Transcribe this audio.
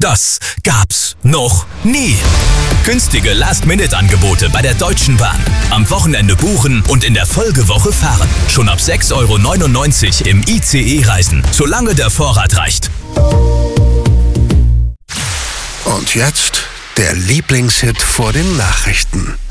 Das gab's noch nie. Günstige Last-Minute-Angebote bei der Deutschen Bahn. Am Wochenende buchen und in der Folgewoche fahren. Schon ab 6,99 € im ICE reisen, solange der Vorrat reicht. Und jetzt der Lieblingshit vor den Nachrichten.